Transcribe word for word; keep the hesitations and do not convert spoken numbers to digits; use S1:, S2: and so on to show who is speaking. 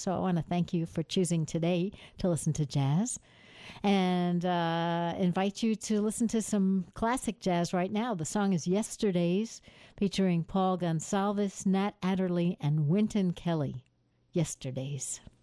S1: So I want to thank you for choosing today to listen to jazz, and uh, invite you to listen to some classic jazz right now. The song is Yesterdays, featuring Paul Gonsalves, Nat Adderley, and Wynton Kelly. Yesterdays.